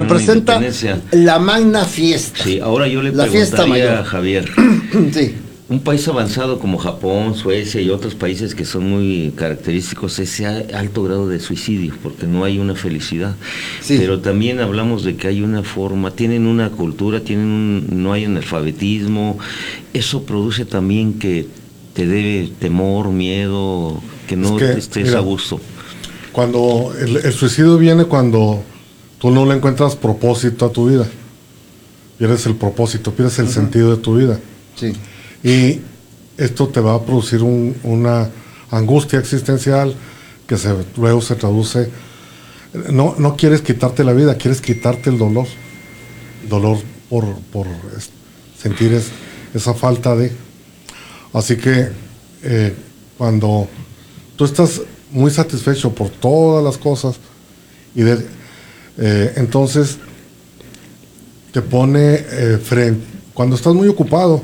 representa la magna fiesta. Sí, ahora yo le la fiesta mayor a Javier. Sí. Un país avanzado como Japón, Suecia y otros países que son muy característicos, ese alto grado de suicidio, porque no hay una felicidad. Sí. Pero también hablamos de que hay una forma, tienen una cultura, no hay analfabetismo. Eso produce también que te dé temor, miedo, que no estés a gusto. Cuando el suicidio viene cuando tú no le encuentras propósito a tu vida. Pierdes el propósito, pierdes el sentido de tu vida. Sí. Y esto te va a producir una angustia existencial que luego se traduce. No quieres quitarte la vida, quieres quitarte el dolor. Dolor por sentir esa falta de. Así que cuando tú estás muy satisfecho por todas las cosas y entonces te pone frente. Cuando estás muy ocupado,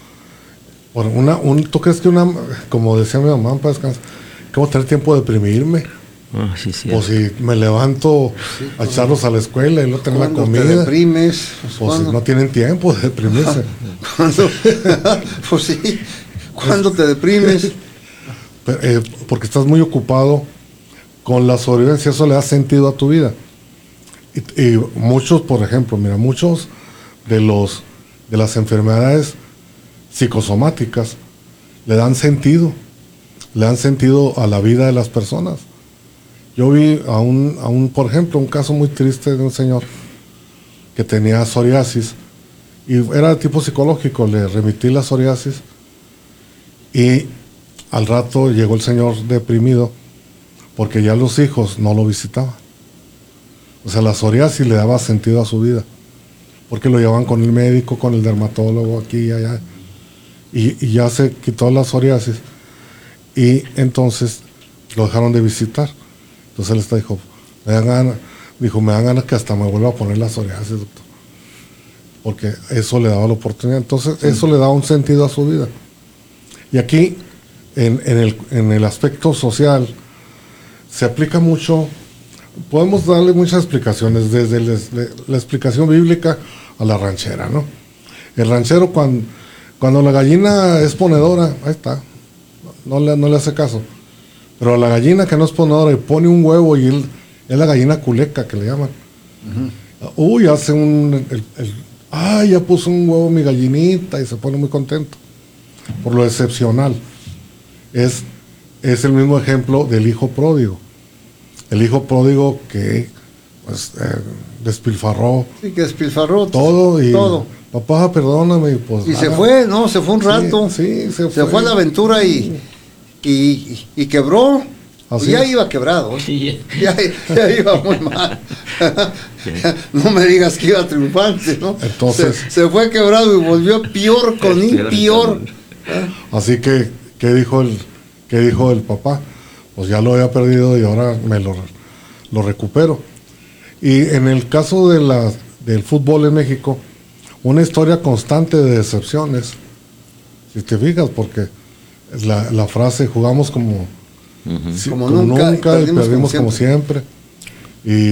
¿tú crees que como decía mi mamá, para descansar, que voy a tener tiempo de deprimirme? Sí, sí. O si me levanto a echarlos a la escuela y no tener la comida. ¿Te deprimes? Pues si no tienen tiempo de deprimirse. Pues sí. ¿Cuándo te deprimes? Porque estás muy ocupado con la sobrevivencia, eso le da sentido a tu vida. Y muchos, por ejemplo, muchos de las enfermedades psicosomáticas le dan sentido a la vida de las personas. Yo vi por ejemplo, un caso muy triste de un señor que tenía psoriasis y era de tipo psicológico, le remití la psoriasis y al rato llegó el señor deprimido porque ya los hijos no lo visitaban. O sea, la psoriasis le daba sentido a su vida porque lo llevaban con el médico, con el dermatólogo aquí y allá y ya se quitó la psoriasis y entonces lo dejaron de visitar. Entonces él dijo, me dan ganas que hasta me vuelva a poner la psoriasis, doctor, porque eso le daba la oportunidad. Entonces eso le daba un sentido a su vida. Y aquí en el aspecto social se aplica mucho. Podemos darle muchas explicaciones, desde la explicación bíblica a la ranchera, ¿no? El ranchero cuando la gallina es ponedora, ahí está, no le hace caso. Pero a la gallina que no es ponedora y pone un huevo y es la gallina culeca que le llaman. Uh-huh. Hace ya puso un huevo mi gallinita y se pone muy contento por lo excepcional. Es el mismo ejemplo del hijo pródigo. El hijo pródigo que despilfarró. Sí, que despilfarró todo. Papá, perdóname. Pues, y se fue un rato. Sí, se fue a la aventura y quebró. Y ya iba quebrado. Sí. Ya iba muy mal. No me digas que iba triunfante, ¿no? Entonces, se fue quebrado y volvió peor con peor. Así que, ¿qué dijo el papá? Pues ya lo había perdido y ahora me lo recupero. Y en el caso del fútbol en México, una historia constante de decepciones, si te fijas, porque la frase jugamos como nunca y perdimos como siempre. Y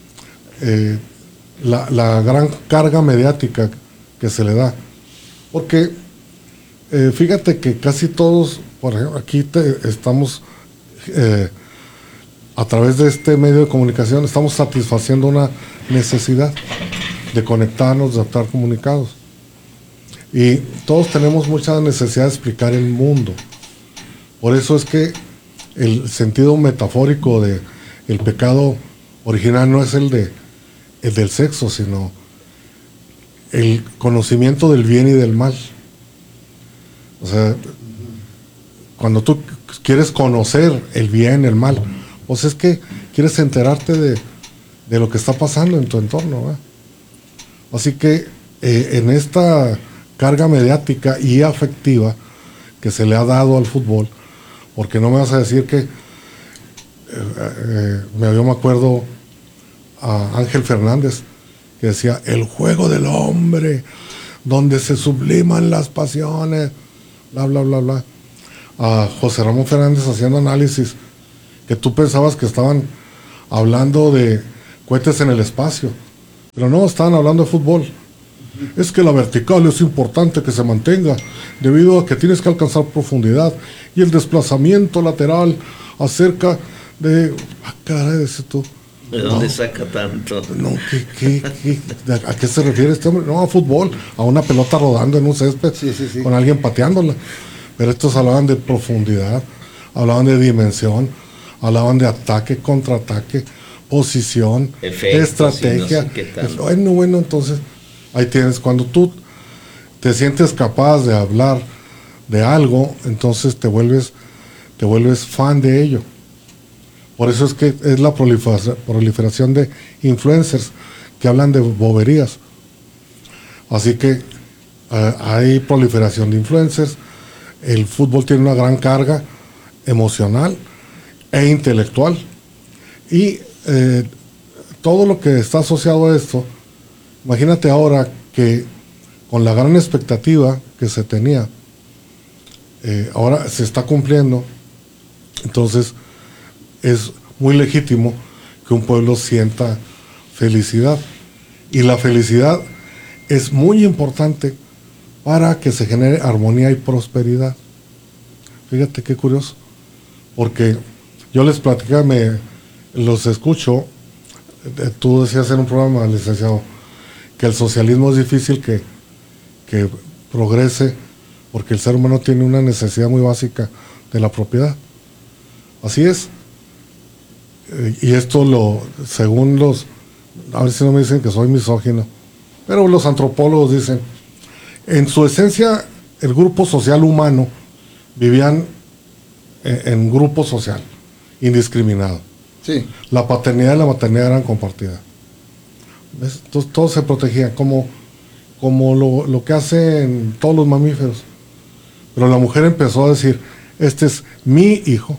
la gran carga mediática que se le da. Porque fíjate que casi todos, por ejemplo, aquí estamos a través de este medio de comunicación, estamos satisfaciendo una necesidad de conectarnos, de estar comunicados. Y todos tenemos mucha necesidad de explicar el mundo. Por eso es que el sentido metafórico de el pecado original no es el del sexo, sino el conocimiento del bien y del mal. O sea, cuando tú quieres conocer el bien, el mal, pues es que quieres enterarte de lo que está pasando en tu entorno, ¿verdad? Así que en esta carga mediática y afectiva que se le ha dado al fútbol, porque no me vas a decir que yo me acuerdo a Ángel Fernández que decía el juego del hombre donde se subliman las pasiones, bla bla bla bla. A José Ramón Fernández haciendo análisis que tú pensabas que estaban hablando de cohetes en el espacio, Pero no, estaban hablando de fútbol. Es que la vertical es importante que se mantenga, debido a que tienes que alcanzar profundidad y el desplazamiento lateral acerca de... caray, dices tú. ¿De dónde saca tanto? No, ¿a qué se refiere este hombre? No, a fútbol, a una pelota rodando en un césped, con alguien pateándola. Pero estos hablaban de profundidad, hablaban de dimensión, hablaban de ataque, contraataque, posición, efectos, estrategia. No sé bueno, entonces ahí tienes, cuando tú te sientes capaz de hablar de algo, entonces te vuelves fan de ello. Por eso es que es la proliferación de influencers que hablan de boberías. Así que hay proliferación de influencers. El fútbol tiene una gran carga emocional e intelectual. Y todo lo que está asociado a esto, imagínate ahora que con la gran expectativa que se tenía, ahora se está cumpliendo. Entonces es muy legítimo que un pueblo sienta felicidad, y la felicidad es muy importante para que se genere armonía y prosperidad. Fíjate qué curioso, porque yo les platicaba, los escucho, tú decías en un programa, licenciado, que el socialismo es difícil que progrese porque el ser humano tiene una necesidad muy básica de la propiedad. Así es. Y esto según a ver si no me dicen que soy misógino, pero los antropólogos dicen, en su esencia, el grupo social humano vivían en grupo social, indiscriminado. Sí. La paternidad y la maternidad eran compartidas. ¿Ves? Entonces todos se protegían, como lo que hacen todos los mamíferos. Pero la mujer empezó a decir, este es mi hijo.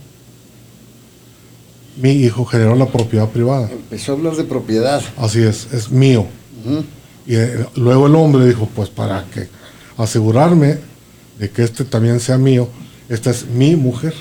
Mi hijo generó la propiedad privada. Empezó a hablar de propiedad. Así es mío. Uh-huh. Y luego el hombre dijo, pues para que asegurarme de que este también sea mío, esta es mi mujer.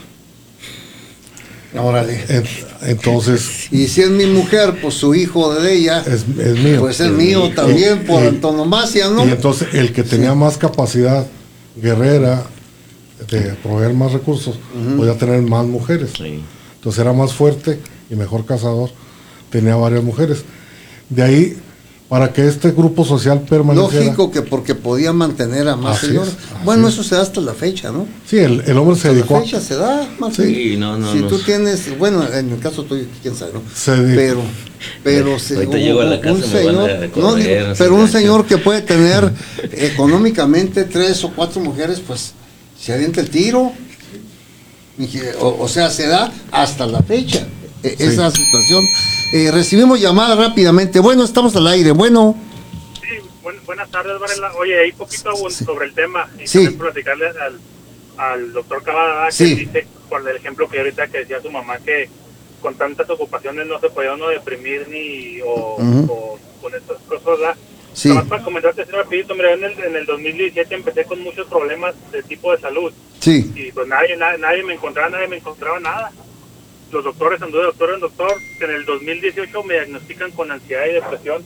Órale. Entonces. Y si es mi mujer, pues su hijo de ella es mío. Pues es mío también, por antonomasia, ¿no? Y entonces el que tenía más capacidad guerrera de proveer más recursos, podía tener más mujeres. Sí. Entonces era más fuerte y mejor cazador, tenía varias mujeres. De ahí, para que este grupo social permaneciera... Lógico que porque podía mantener a más señores. Bueno, eso se da hasta la fecha, ¿no? Sí, el hombre se dedicó... Hasta la fecha se da, Martín. Sí, no. Si tú tienes... Bueno, en el caso tuyo, quién sabe, ¿no? Pero ahorita llego a la casa, un señor, pero un señor que puede tener económicamente 3 o 4 mujeres, pues se avienta el tiro. O sea, se da hasta la fecha esa situación. Recibimos llamadas rápidamente. Bueno, estamos al aire. Bueno. Sí, buenas tardes, Varela. Oye, ahí poquito sobre el tema. Y también platicarle al doctor Cavada, que dice, por el ejemplo que ahorita que decía su mamá, que con tantas ocupaciones no se podía uno deprimir o con estas cosas, ¿verdad? Sí. Nada más para comentarte así rapidito, mira, en el 2017 empecé con muchos problemas de tipo de salud. Sí. Y pues nadie me encontraba nada. Los doctores, anduve doctor en doctor. En el 2018 me diagnostican con ansiedad y depresión.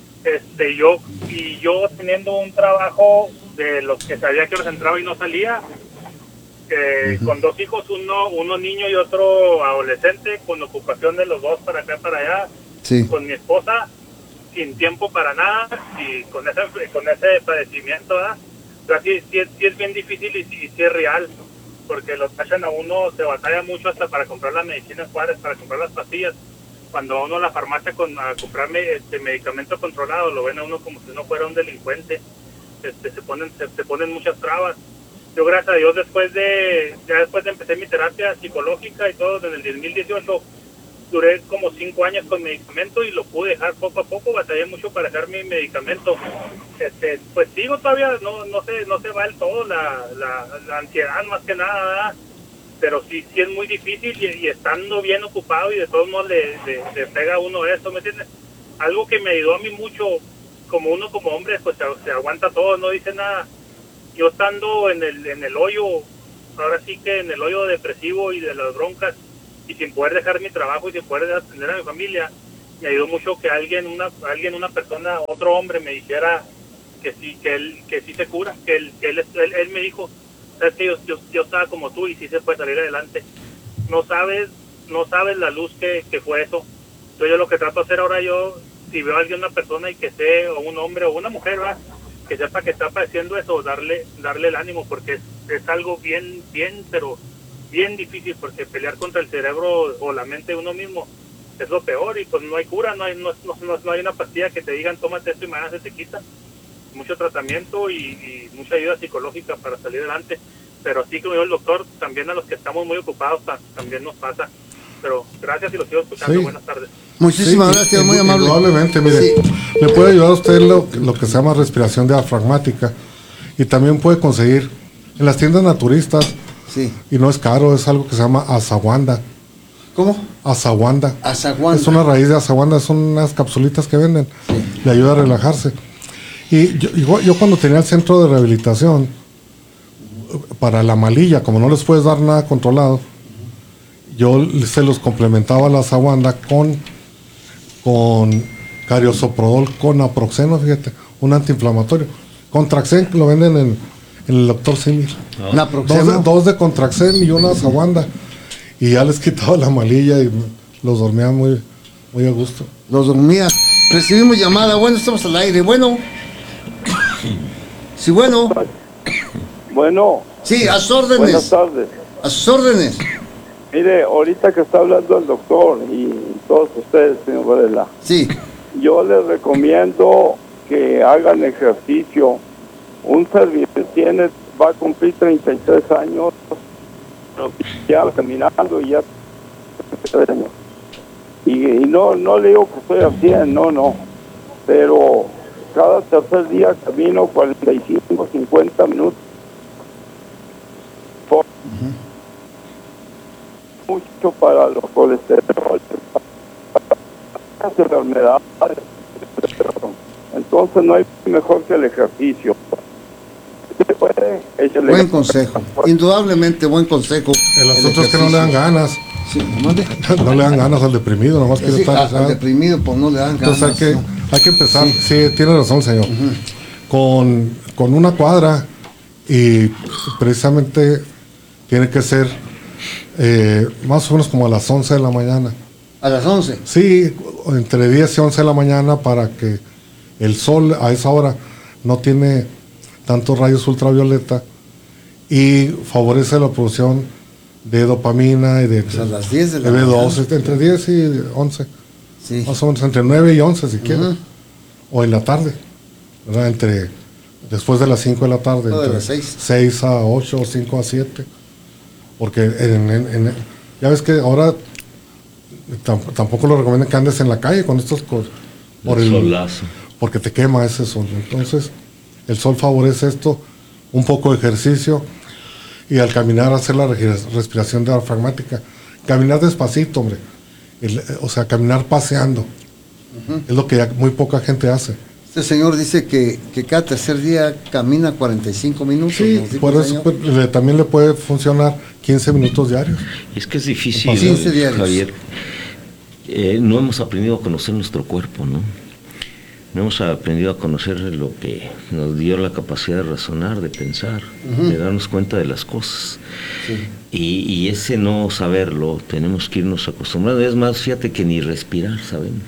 Yo teniendo un trabajo de los que sabía que los entraba y no salía, con 2 hijos, uno niño y otro adolescente, con ocupación de los dos para acá para allá, con mi esposa, sin tiempo para nada y con ese padecimiento, ¿verdad? O sea, sí es bien difícil y sí es real, porque lo tachan a uno, se batalla mucho hasta para comprar la medicina en Juárez, para comprar las pastillas. Cuando uno en la farmacia a comprarme medicamento controlado, lo ven a uno como si uno fuera un delincuente. Se ponen muchas trabas. Yo, gracias a Dios, después de empezar mi terapia psicológica y todo, desde el 2018, duré como 5 años con medicamento y lo pude dejar poco a poco. Batallé mucho para dejar mi medicamento. Pues sigo todavía, no se va del todo la ansiedad, más que nada, ¿verdad? Pero sí es muy difícil y estando bien ocupado y de todos modos le pega a uno eso, ¿me entiendes? Algo que me ayudó a mí mucho, como uno como hombre, pues se aguanta todo, no dice nada. Yo estando en el hoyo, ahora sí que en el hoyo depresivo y de las broncas, y sin poder dejar mi trabajo y sin poder atender a mi familia, me ayudó mucho que una persona, otro hombre me dijera que sí se cura, que él me dijo, sabes que yo estaba como tú y sí se puede salir adelante. No sabes la luz que fue eso. Entonces yo lo que trato de hacer ahora, yo si veo a alguien, una persona, y que sea o un hombre o una mujer, ¿verdad?, que sepa que está padeciendo eso, darle el ánimo, porque es algo bien, pero bien difícil, porque pelear contra el cerebro o la mente de uno mismo es lo peor, y pues no hay cura, no hay una pastilla que te digan tómate esto y mañana se te quita. Mucho tratamiento y mucha ayuda psicológica para salir adelante, pero sí, como dijo el doctor, también a los que estamos muy ocupados también nos pasa. Pero gracias y los sigo escuchando. Sí. Buenas tardes. Muchísimas gracias, muy amable. Probablemente, mire, le puede ayudar a usted lo que se llama respiración diafragmática, y también puede conseguir en las tiendas naturistas, y no es caro, es algo que se llama ashwagandha. ¿Cómo? Ashwagandha. Ashwagandha. Es una raíz de ashwagandha, son unas capsulitas que venden, le ayuda a relajarse. Y yo cuando tenía el centro de rehabilitación para la malilla, como no les puedes dar nada controlado, yo se los complementaba la ashwagandha con cariosoprol, con naproxeno, fíjate, un antiinflamatorio. Contraxen, lo venden en el doctor Simir. Dos de Contraxen y una ashwagandha. Y ya les quitaba la malilla y los dormía muy, muy a gusto. Los dormía. Recibimos llamada. Bueno, estamos al aire. Bueno. Sí, bueno. Bueno. Sí, a sus órdenes. Buenas tardes. A sus órdenes. Mire, ahorita que está hablando el doctor y todos ustedes, señor Varela. Sí. Yo les recomiendo que hagan ejercicio. Un servidor va a cumplir 33 años, ya caminando y ya 33 años. Y no le digo que estoy al 100, no. Pero cada tercer día camino 45, 50 minutos. Mucho para los colesterol, las enfermedades. Entonces no hay mejor que el ejercicio. Buen consejo, indudablemente buen consejo. El asunto es que no le dan ganas. Sí, no le dan ganas al deprimido, nomás quiere estar. Al deprimido, pues no le dan ganas. Entonces hay que empezar. Sí, tiene razón, señor. Con una cuadra, y precisamente tiene que ser más o menos como a las 11 de la mañana. ¿A las 11? Sí, entre 10 y 11 de la mañana, para que el sol a esa hora no tiene tantos rayos ultravioleta y favorece la producción de dopamina y de, a las 10 de la B12, entre 10 y 11. Sí. Más o menos entre 9 y 11 si quiere. O en la tarde, ¿verdad? Después de las 5 de la tarde. No, de las 6 a 8 o 5 a 7. Porque ya ves que ahora tampoco lo recomiendan que andes en la calle con estos por el solazo, porque te quema ese sol. Entonces el sol favorece esto, un poco de ejercicio, y al caminar hacer la respiración diafragmática. Caminar despacito, hombre. O sea, caminar paseando. Es lo que ya muy poca gente hace. Este señor dice que cada tercer día camina 45 minutos. Sí, por eso también le puede funcionar 15 minutos diarios. Es que es difícil, 15 diarios. Javier. No hemos aprendido a conocer nuestro cuerpo, ¿no? No hemos aprendido a conocer lo que nos dio la capacidad de razonar, de pensar, de darnos cuenta de las cosas. Sí. Y ese no saberlo, tenemos que irnos acostumbrando. Es más, fíjate que ni respirar sabemos.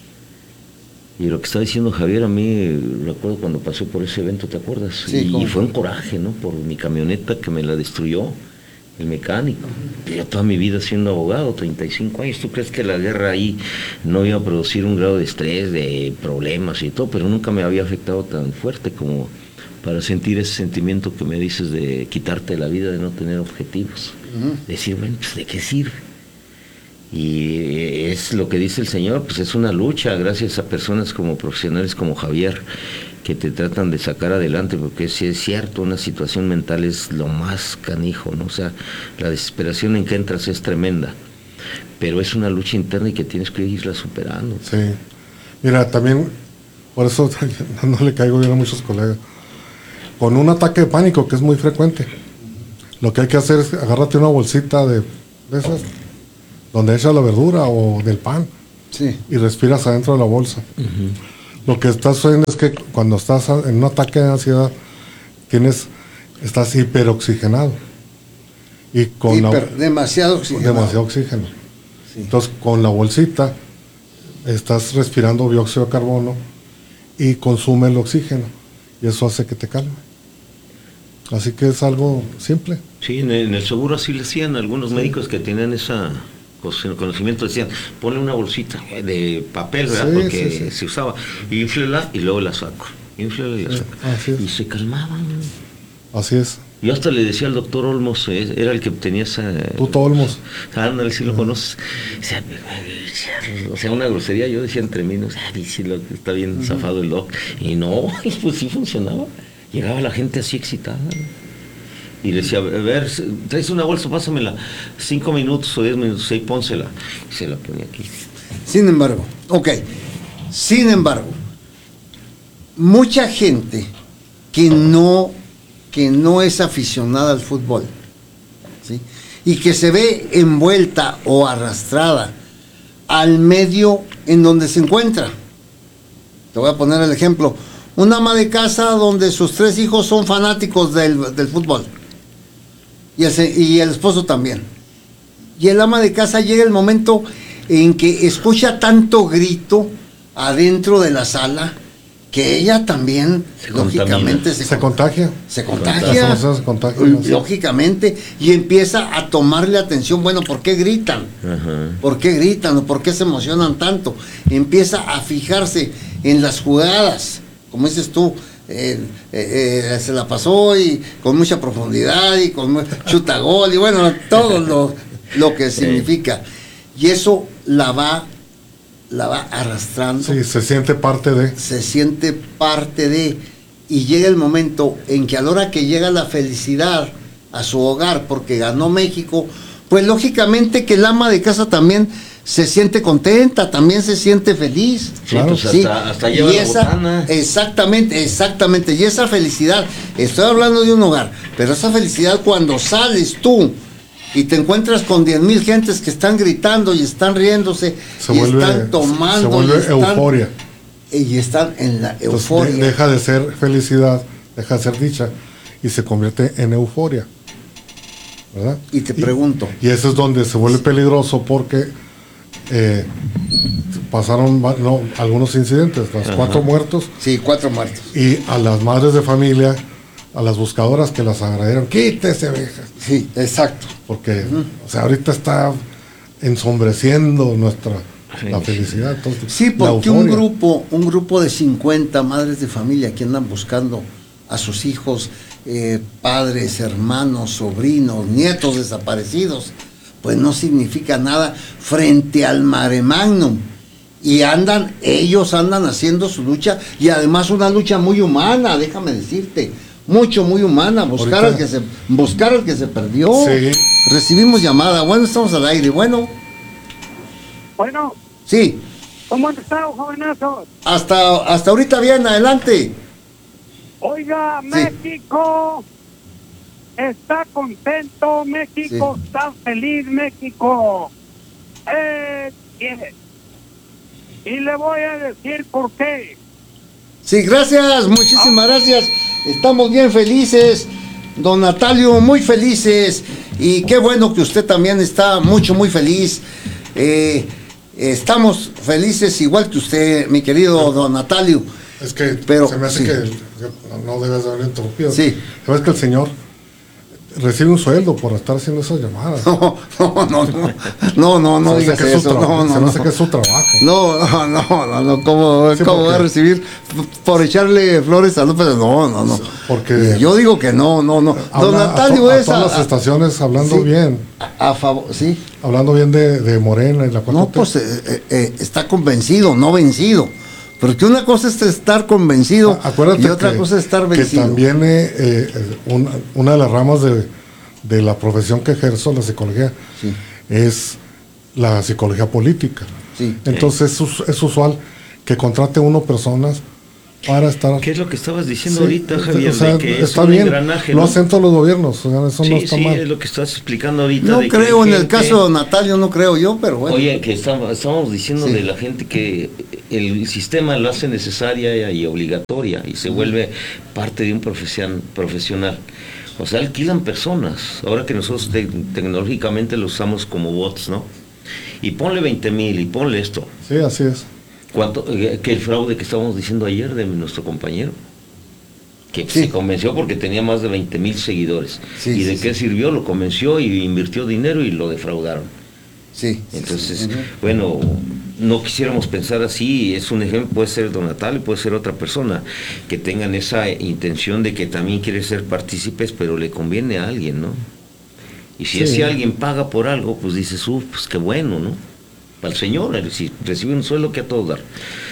Y lo que está diciendo Javier, a mí recuerdo cuando pasé por ese evento, ¿te acuerdas? Sí, y fue un coraje, ¿no? Por mi camioneta que me la destruyó el mecánico. Yo toda mi vida siendo abogado, 35 años, ¿tú crees que la guerra ahí no iba a producir un grado de estrés, de problemas y todo? Pero nunca me había afectado tan fuerte como para sentir ese sentimiento que me dices de quitarte la vida, de no tener objetivos. Decir, bueno, pues ¿de qué sirve? Y es lo que dice el Señor, pues es una lucha, gracias a personas como profesionales como Javier, que te tratan de sacar adelante, porque si es cierto, una situación mental es lo más canijo, ¿no? O sea, la desesperación en que entras es tremenda, pero es una lucha interna y que tienes que irla superando. Sí, mira, también, por eso no le caigo bien a muchos colegas, con un ataque de pánico que es muy frecuente, lo que hay que hacer es agárrate una bolsita de esas, donde echas la verdura o del pan. Sí. y respiras adentro de la bolsa. Lo que está sucediendo es que cuando estás en un ataque de ansiedad, estás hiperoxigenado. Y con demasiado oxígeno. demasiado oxígeno. Sí. Entonces, con la bolsita, estás respirando dióxido de carbono y consume el oxígeno. Y eso hace que te calme. Así que es algo simple. Sí, en el seguro así le decían algunos médicos que tenían esa conocimiento, decían, ponle una bolsita de papel, ¿verdad? Sí, porque se usaba, inflela y luego la saco, inflela y la saco. Y se calmaban. Así es. Yo hasta le decía al doctor Olmos, era el que tenía esa... Tuto Olmos. Ándale, si lo conoces. O sea, una grosería, yo decía entre mí, no sé, si está bien zafado el doc. Y no, pues sí funcionaba. Llegaba la gente así excitada. Y le decía, a ver, traes una bolsa, pásamela 5 minutos o 10 minutos, y pónsela. Y se la ponía aquí. Sin embargo, mucha gente que no es aficionada al fútbol, ¿sí? Y que se ve envuelta o arrastrada al medio en donde se encuentra. Te voy a poner el ejemplo. Una ama de casa donde sus 3 hijos son fanáticos del fútbol. Y el esposo también. Y el ama de casa llega el momento en que escucha tanto grito adentro de la sala que ella también, lógicamente, se contagia. Se contagia. Lógicamente, y empieza a tomarle atención. Bueno, ¿por qué gritan? ¿Por qué gritan o por qué se emocionan tanto? Empieza a fijarse en las jugadas, como dices tú. Se la pasó y con mucha profundidad y con chuta gol y bueno, todo lo que significa, y eso la va arrastrando. Sí, se siente parte de, y llega el momento en que a la hora que llega la felicidad a su hogar porque ganó México, pues lógicamente que el ama de casa también se siente contenta, también se siente feliz. Claro, pues hasta lleva la botana. Exactamente, y esa felicidad, estoy hablando de un hogar, pero esa felicidad cuando sales tú y te encuentras con 10,000 gentes que están gritando y están riéndose están tomando, se vuelve euforia. Y están en la euforia. Entonces, deja de ser felicidad, deja de ser dicha y se convierte en euforia, ¿verdad? Y te pregunto. Y eso es donde se vuelve peligroso porque pasaron algunos incidentes, 4 muertos. Sí, 4 muertos. Y a las madres de familia, a las buscadoras que las agredieron, quítese, vieja. Sí, exacto. Porque, o sea, ahorita está ensombreciendo la felicidad. Entonces, sí, porque un grupo de 50 madres de familia que andan buscando a sus hijos, padres, hermanos, sobrinos, nietos desaparecidos, pues no significa nada frente al mare magnum. Y ellos andan haciendo su lucha, y además una lucha muy humana, déjame decirte, muy humana, buscar al que se perdió. Sí. Recibimos llamada, bueno, estamos al aire, bueno. Sí. ¿Cómo han estado, jovenazos? Hasta ahorita bien, adelante. Oiga, sí. México está contento, México está feliz, México y le voy a decir por qué. Sí, gracias, muchísimas gracias. Estamos bien felices, don Natalio, muy felices, y qué bueno que usted también está muy feliz. Estamos felices igual que usted, mi querido don Natalio. Es que se me hace que no debes de haber interrumpido. Sí. ¿Sabes que el señor recibe un sueldo por estar haciendo esas llamadas? No digas eso. No sé qué es su trabajo. No, ¿cómo va a recibir por echarle flores a López? No. Porque yo digo que no. Don Natalio a todas las estaciones hablando bien. A favor, sí. Hablando bien de Morena y la 4T. No, pues está convencido, no vencido. Porque una cosa es estar convencido y otra cosa es estar vencido. Que también una de las ramas de la profesión que ejerzo, la psicología, sí, es la psicología política. Sí. Entonces es usual que contrate uno personas para estar... ¿Qué es lo que estabas diciendo Sí, ahorita, Javier? o sea, de que está es un bien, engranaje, lo ¿no? hacen todos los gobiernos, o sea, eso no está mal. Es lo que estás explicando ahorita. No de que creo hay en el gente- caso de Natalio, no creo yo, pero bueno. Oye, que estamos diciendo Sí. de la gente que el sistema lo hace necesaria y obligatoria y se vuelve parte de un profesional. O sea, alquilan personas. Ahora que nosotros tecnológicamente lo usamos como bots, ¿no? Y ponle 20,000 y ponle esto. Sí, así es. ¿Cuánto? Que el fraude que estábamos diciendo ayer de nuestro compañero, que Sí. se convenció porque tenía más de 20,000 seguidores. Sí, ¿Y de sí, qué sirvió? Lo convenció y invirtió dinero y lo defraudaron. Sí. Entonces, Ujú. bueno, no quisiéramos pensar así. Es un ejemplo, puede ser Don Natalio, puede ser otra persona, que tengan esa intención de que también quiere ser partícipes, pero le conviene a alguien, ¿no? Y si Sí. ese alguien paga por algo, pues dices, pues qué bueno, ¿no? Para el Señor, si recibe un sueldo, que a todos dar.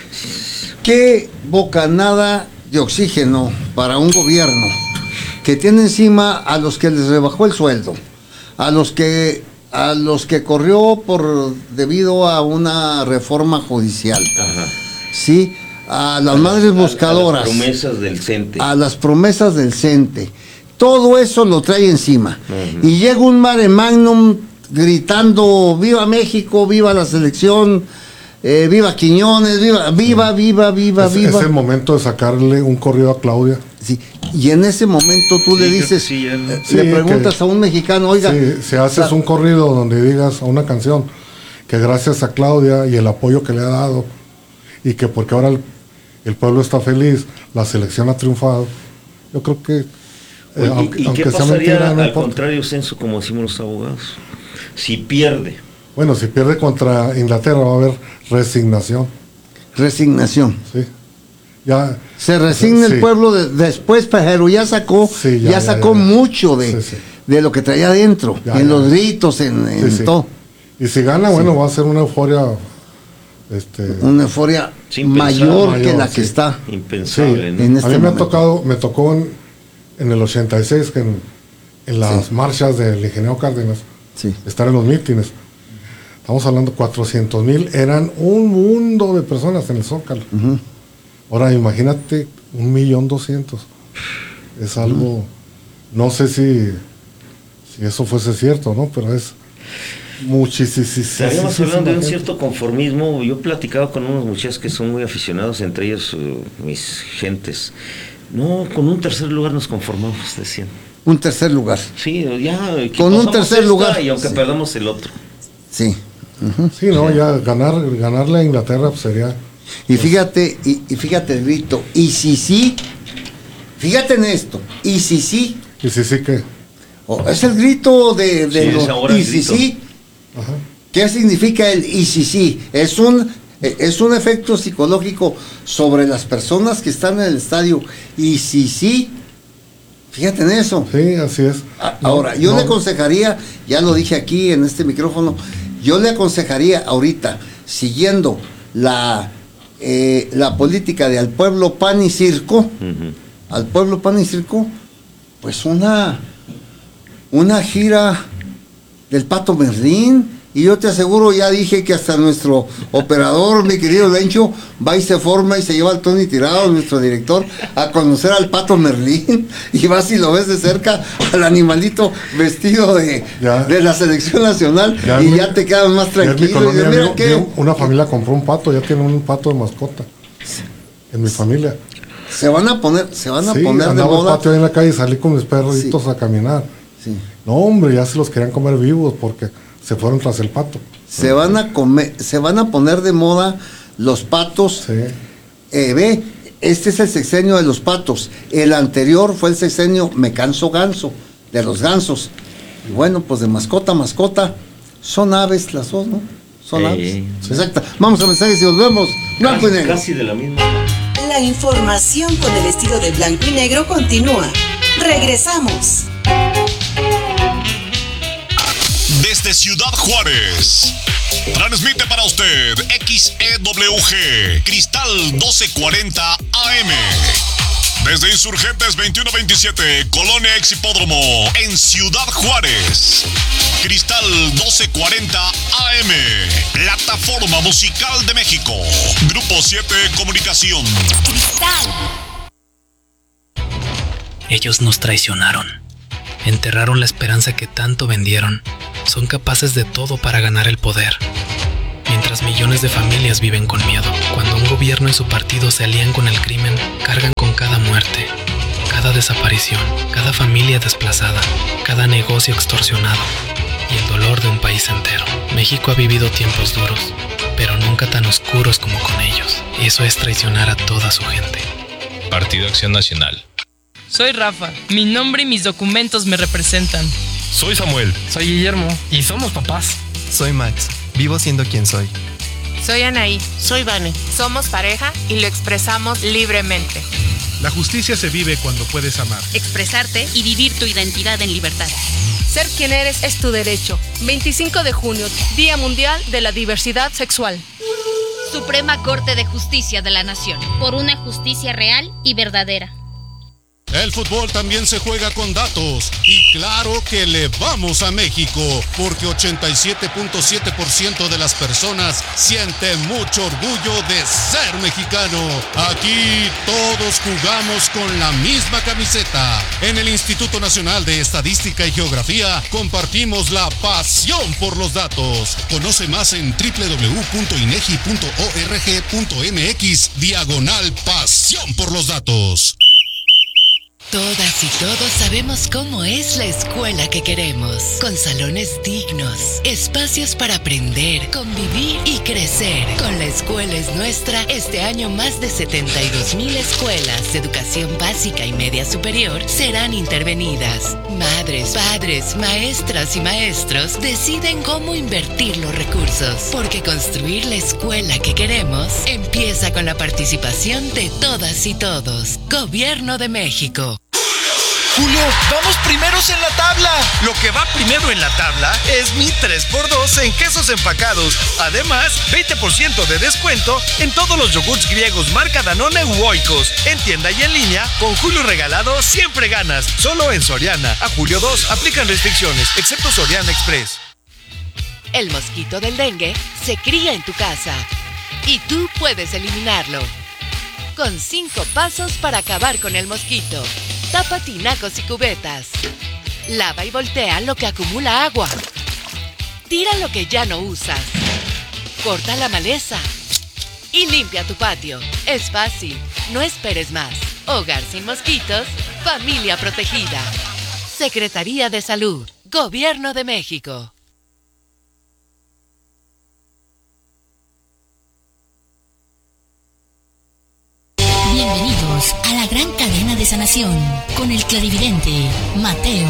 Qué bocanada de oxígeno para un gobierno que tiene encima a los que les rebajó el sueldo, a los que corrió debido a una reforma judicial, Ajá. sí, a las madres buscadoras, A las promesas del CENTE. a las promesas del CENTE, todo eso lo trae encima. Ujú. Y llega un mare magnum gritando viva México, viva la selección, viva Quiñones, viva. Es el momento de sacarle un corrido a Claudia. Sí, y en ese momento tú Sí, le creo que dices, sí, ya, ¿no? Sí, le preguntas a un mexicano, oiga, Sí, si haces un corrido donde digas a una canción que gracias a Claudia y el apoyo que le ha dado y que porque ahora el pueblo está feliz, la selección ha triunfado, yo creo que Oye, ¿y qué sea pasaría mentira, no al importa. contrario, Censo, como decimos los abogados? Si pierde. Bueno, si pierde contra Inglaterra va a haber resignación, resignación. sí. Ya Se resigna sí. el pueblo después, pero ya sacó, Sí, ya sacó mucho Sí, sí. de lo que traía adentro, Ya, en ya. los gritos, en Sí, sí. todo. Y si gana, bueno, va a ser una euforia Una euforia Sin pensar, mayor que mayor, la que sí. está. Impensable, Sí, ¿no? en este a mí momento. me tocó en el 86 que en las Sí. marchas del ingeniero Cárdenas Sí. estar en los mítines. Estamos hablando 400,000, eran un mundo de personas en el Zócalo. Ujú. Ahora imagínate 1,200,000. Es algo, no sé si eso fuese cierto, ¿no? Pero es muchísimo. Estaríamos hablando de un cierto conformismo. Yo platicaba con unos muchachos que son muy aficionados, entre ellos mis gentes. No, con un tercer lugar nos conformamos, decían. Un tercer lugar. Sí, ya. que Con un pasamos tercer esta lugar. Y aunque Sí. perdamos el otro. Sí. Sí, no, ya ganarle a Inglaterra pues, sería. Y fíjate, y fíjate el grito, y si sí, fíjate en esto, y si sí, Y sí que. es el grito de Sí, es ahora el y si grito. sí. Ajá. ¿Qué significa el y si sí? Es un efecto psicológico sobre las personas que están en el estadio, y si sí, fíjate en eso. Sí, así es. Ahora, yo No, le aconsejaría, ya lo dije aquí en este micrófono, yo le aconsejaría ahorita, siguiendo la política de al pueblo pan y circo, Ujú. al pueblo pan y circo, pues una gira del Pato Merlín. Y yo te aseguro, ya dije que hasta nuestro operador, mi querido Lencho, va y se forma y se lleva al Tony Tirado, nuestro director, a conocer al Pato Merlín. Y vas y lo ves de cerca al animalito vestido de la selección nacional y ya te quedas más tranquilo. Y dices, mira qué. Una familia compró un pato, ya tiene un pato de mascota. En mi familia. Se van a poner de andaba el moda. patio ahí en la calle y salí con mis perritos a caminar. Sí. No, hombre, ya se los querían comer vivos porque se fueron tras el pato. Se van a poner de moda los patos. Sí. Ve, este es el sexenio de los patos. El anterior fue el sexenio Me Canso Ganso, de los gansos. Y bueno, pues de mascota a mascota, son aves las dos, ¿no? Son aves. Exacto. Vamos a mensajes y volvemos. Blanco y negro. Casi de la misma. La información con el estilo de blanco y negro continúa. Regresamos. Desde Ciudad Juárez, transmite para usted XEWG Cristal 1240 AM. Desde Insurgentes 2127, Colonia Exhipódromo, en Ciudad Juárez. Cristal 1240 AM, Plataforma Musical de México. Grupo 7 Comunicación. Cristal. Ellos nos traicionaron. Enterraron la esperanza que tanto vendieron. Son capaces de todo para ganar el poder. Mientras millones de familias viven con miedo. Cuando un gobierno y su partido se alían con el crimen, cargan con cada muerte, cada desaparición, cada familia desplazada, cada negocio extorsionado y el dolor de un país entero. México ha vivido tiempos duros, pero nunca tan oscuros como con ellos. Eso es traicionar a toda su gente. Partido Acción Nacional. Soy Rafa. Mi nombre y mis documentos me representan. Soy Samuel. Soy Guillermo. Y somos papás. Soy Max. Vivo siendo quien soy. Soy Anaí. Soy Vane. Somos pareja y lo expresamos libremente. La justicia se vive cuando puedes amar, expresarte y vivir tu identidad en libertad. Ser quien eres es tu derecho. 25 de junio, Día Mundial de la Diversidad Sexual. Suprema Corte de Justicia de la Nación. Por una justicia real y verdadera. El fútbol también se juega con datos y claro que le vamos a México porque 87.7% de las personas sienten mucho orgullo de ser mexicano. Aquí todos jugamos con la misma camiseta. En el Instituto Nacional de Estadística y Geografía compartimos la pasión por los datos. Conoce más en www.inegi.org.mx/pasión por los datos. Todas y todos sabemos cómo es la escuela que queremos, con salones dignos, espacios para aprender, convivir y crecer. Con La Escuela es Nuestra, este año más de 72,000 escuelas de educación básica y media superior serán intervenidas. Madres, padres, maestras y maestros deciden cómo invertir los recursos, porque construir la escuela que queremos empieza con la participación de todas y todos. Gobierno de México. Julio, vamos primeros en la tabla. Lo que va primero en la tabla es mi 3x2 en quesos empacados. Además, 20% de descuento en todos los yogurts griegos marca Danone u Oikos. En tienda y en línea, con Julio regalado siempre ganas. Solo en Soriana. A julio 2 aplican restricciones, excepto Soriana Express. El mosquito del dengue se cría en tu casa y tú puedes eliminarlo. Con 5 pasos para acabar con el mosquito. Tapa tinacos y cubetas. Lava y voltea lo que acumula agua. Tira lo que ya no usas. Corta la maleza. Y limpia tu patio. Es fácil. No esperes más. Hogar sin mosquitos. Familia protegida. Secretaría de Salud. Gobierno de México. Bienvenidos a la gran cadena de sanación con el clarividente Mateo.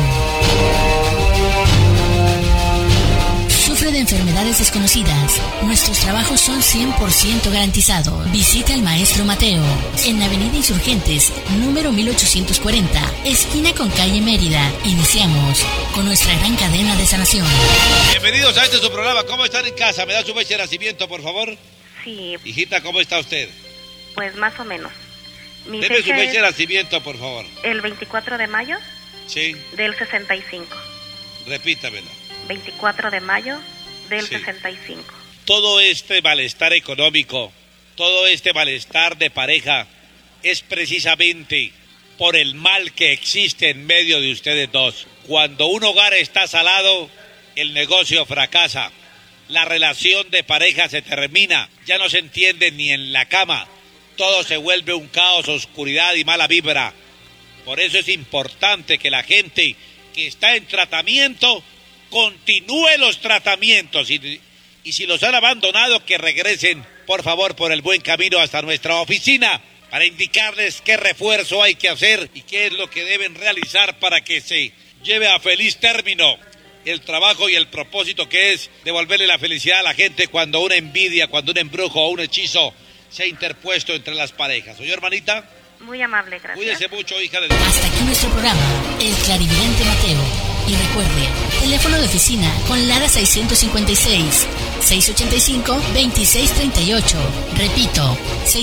Sufre de enfermedades desconocidas. Nuestros trabajos son 100% garantizados. Visita al maestro Mateo en Avenida Insurgentes, número 1840, esquina con calle Mérida. Iniciamos con nuestra gran cadena de sanación. Bienvenidos a este su programa. ¿Cómo están en casa? ¿Me da su fecha de nacimiento, por favor? Sí. Hijita, ¿cómo está usted? Pues más o menos. Deme su fecha de nacimiento, por favor. El 24 de mayo. Sí. Del 65. Repítamela. 24 de mayo del 65. Todo este malestar económico, todo este malestar de pareja, es precisamente por el mal que existe en medio de ustedes dos. Cuando un hogar está salado, el negocio fracasa. La relación de pareja se termina. Ya no se entiende ni en la cama. Todo se vuelve un caos, oscuridad y mala vibra. Por eso es importante que la gente que está en tratamiento continúe los tratamientos y si los han abandonado, que regresen, por favor, por el buen camino hasta nuestra oficina para indicarles qué refuerzo hay que hacer y qué es lo que deben realizar para que se lleve a feliz término el trabajo y el propósito que es devolverle la felicidad a la gente cuando una envidia, cuando un embrujo o un hechizo se ha interpuesto entre las parejas. ¿Oye, hermanita? Muy amable, gracias. Cuídese mucho, hija de Dios. Hasta aquí nuestro programa, El Clarividente Mateo. Y recuerde, teléfono de oficina con Lara 656 656-685-2638. Repito,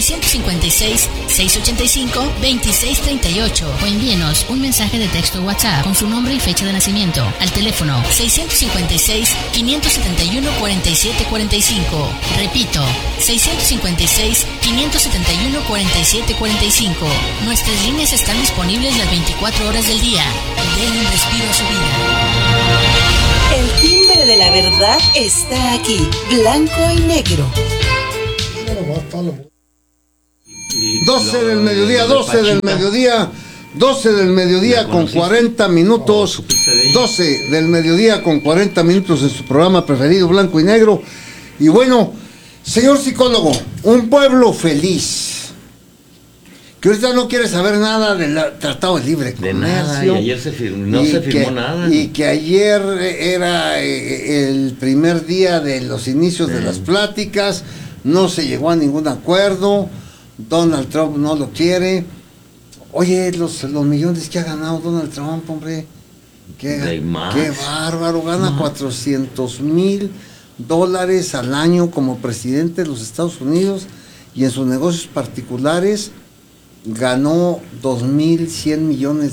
656-685-2638. O envíenos un mensaje de texto WhatsApp con su nombre y fecha de nacimiento al teléfono 656-571-4745. Repito, 656-571-4745. Nuestras líneas están disponibles las 24 horas del día. Den un respiro a su vida. El timbre de la verdad está aquí, blanco y negro. 12 del mediodía, 12 del mediodía, 12 del mediodía con 40 minutos, 12 del mediodía con 40 minutos de su programa preferido, Blanco y Negro. Y bueno, señor psicólogo, un pueblo feliz, que ahorita no quiere saber nada del Tratado de Libre Comercio. De nada, y ayer se firmó nada. Y que ayer era el primer día de los inicios de las pláticas, no se llegó a ningún acuerdo, Donald Trump no lo quiere. Oye, los millones que ha ganado Donald Trump, hombre, qué bárbaro, gana $400,000 al año como presidente de los Estados Unidos, y en sus negocios particulares ganó $2,100 millones.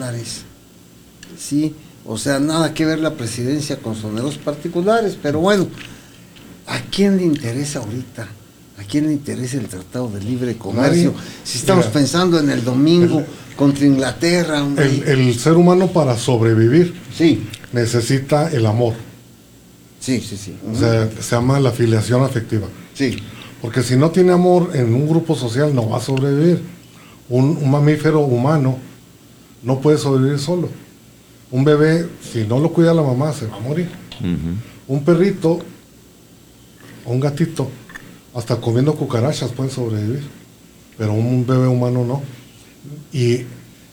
Sí, o sea, nada que ver la presidencia con sus negocios particulares, pero bueno, ¿a quién le interesa ahorita? ¿A quién le interesa el Tratado de Libre Comercio? Si estamos pensando en el domingo contra Inglaterra. El ser humano, para sobrevivir, necesita el amor. Sí. O sea, se llama la afiliación afectiva. Sí. Porque si no tiene amor en un grupo social, no va a sobrevivir. Un mamífero humano no puede sobrevivir solo. Un bebé, si no lo cuida la mamá, se va a morir. Un perrito o un gatito, hasta comiendo cucarachas pueden sobrevivir, pero un bebé humano no. Y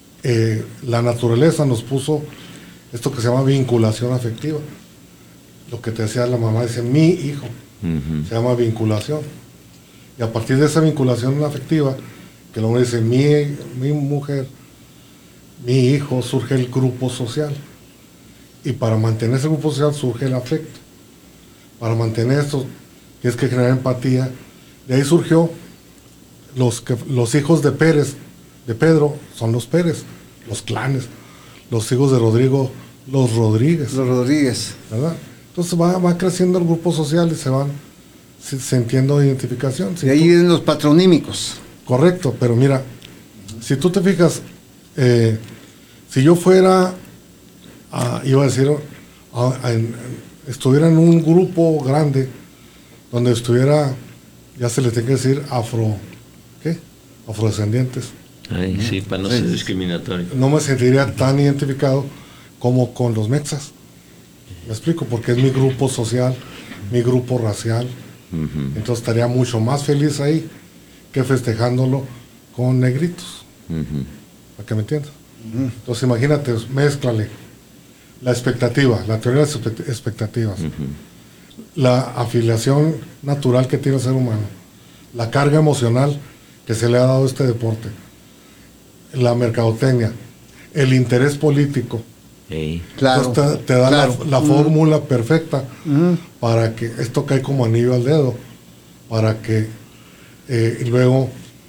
la naturaleza nos puso esto que se llama vinculación afectiva. Lo que te decía la mamá, dice mi hijo, se llama vinculación. Y a partir de esa vinculación afectiva, que el hombre dice mi mujer, mi hijo, surge el grupo social. Y para mantener ese grupo social surge el afecto. Para mantener esto tienes que generar empatía. De ahí surgió los hijos de Pedro son los Pérez, los clanes. Los hijos de Rodrigo, los Rodríguez. ¿Verdad? Entonces va creciendo el grupo social y se van sintiendo identificación. Y ahí vienen los patronímicos. Correcto, pero mira, si tú te fijas, si yo fuera, iba a decir, estuviera en un grupo grande, donde estuviera, ya se le tiene que decir afrodescendientes. Ay, sí, para no ser discriminatorio. No me sentiría tan identificado como con los mexas. Me explico, porque es mi grupo social, mi grupo racial. Entonces estaría mucho más feliz ahí que festejándolo con negritos. ¿Para que me entiendas? Entonces imagínate, mézclale la expectativa, la teoría de las expectativas, la afiliación natural que tiene el ser humano, la carga emocional que se le ha dado a este deporte, la mercadotecnia, el interés político. Claro. Entonces te da la fórmula perfecta para que esto cae como anillo al dedo, para que luego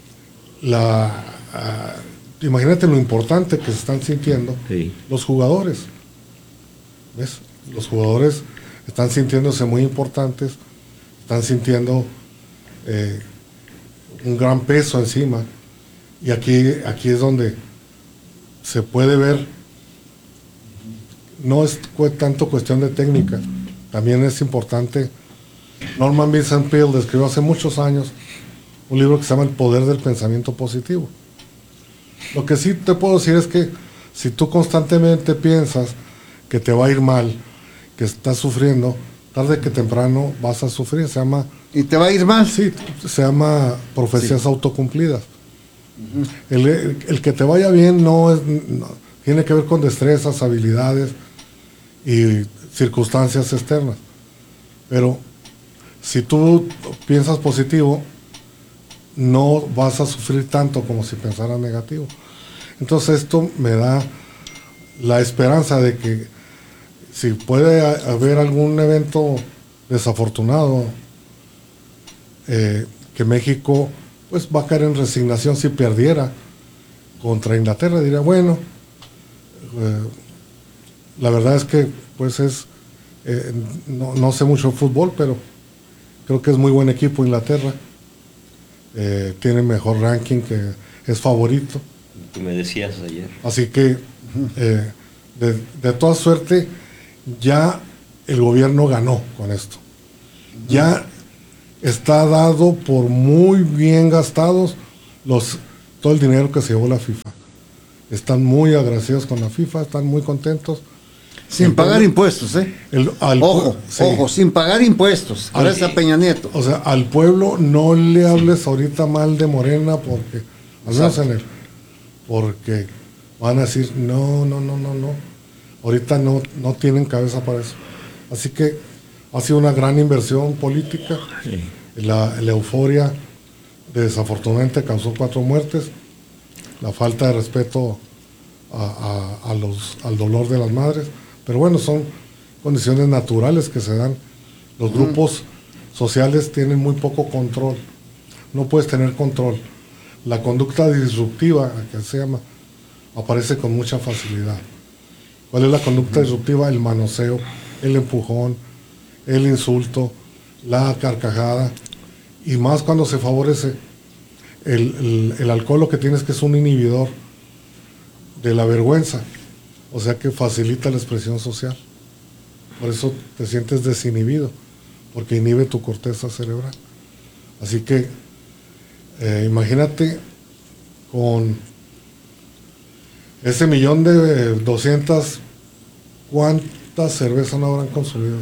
imagínate lo importante que se están sintiendo los jugadores. ¿Ves? Los jugadores están sintiéndose muy importantes, están sintiendo un gran peso encima, y aquí es donde se puede ver. No es tanto cuestión de técnica, también es importante. Norman Vincent Peale describió hace muchos años un libro que se llama El poder del pensamiento positivo. Lo que sí te puedo decir es que si tú constantemente piensas que te va a ir mal, que estás sufriendo, tarde que temprano vas a sufrir. Se llama... ¿Y te va a ir mal? Sí, se llama profecías autocumplidas. El que te vaya bien tiene que ver con destrezas, habilidades y circunstancias externas. Pero si tú piensas positivo, no vas a sufrir tanto como si pensaras negativo. Entonces esto me da la esperanza de que si puede haber algún evento desafortunado que México pues va a caer en resignación si perdiera contra Inglaterra. Diría, bueno, la verdad es que pues no sé mucho de fútbol, pero creo que es muy buen equipo Inglaterra. Tiene mejor ranking, que es favorito. Que me decías ayer. Así que de toda suerte ya el gobierno ganó con esto. Ya está dado por muy bien gastados todo el dinero que se llevó la FIFA. Están muy agradecidos con la FIFA, están muy contentos. Sin pagar impuestos, ojo, sin pagar impuestos. Gracias a Peña Nieto. O sea, al pueblo no le hables ahorita mal de Morena, porque al menos porque van a decir no. Ahorita no tienen cabeza para eso. Así que ha sido una gran inversión política. Sí. La euforia desafortunadamente causó 4 muertes. La falta de respeto al dolor de las madres. Pero bueno, son condiciones naturales que se dan. Los grupos sociales tienen muy poco control. No puedes tener control. La conducta disruptiva, que se llama, aparece con mucha facilidad. ¿Cuál es la conducta disruptiva? El manoseo, el empujón, el insulto, la carcajada, y más cuando se favorece el alcohol. Lo que tienes que es un inhibidor de la vergüenza, o sea que facilita la expresión social. Por eso te sientes desinhibido, porque inhibe tu corteza cerebral. Así que imagínate con ese 1.200.000, ¿cuántas cervezas no habrán consumido?